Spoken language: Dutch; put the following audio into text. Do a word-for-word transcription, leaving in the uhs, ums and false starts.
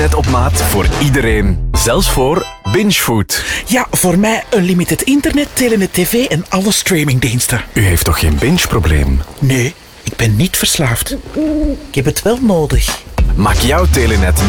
Net op maat voor iedereen. Zelfs voor Bingefood. Ja, voor mij unlimited internet, telenet tv en alle streamingdiensten. U heeft toch geen binge-probleem? Nee, ik ben niet verslaafd. Ik heb het wel nodig. Maak jouw telenet